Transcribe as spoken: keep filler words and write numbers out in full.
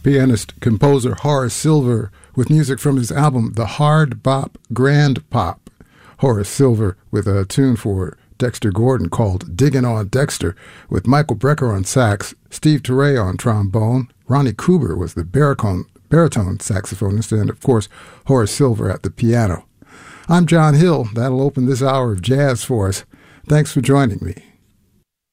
pianist, composer Horace Silver with music from his album The Hard Bop Grand Pop. Horace Silver with a tune for Dexter Gordon called Diggin' on Dexter, with Michael Brecker on sax, Steve Turre on trombone, Ronnie Kuber was the baritone, baritone saxophonist, and of course Horace Silver at the piano. I'm John Hill. That'll open this hour of jazz for us. Thanks for joining me.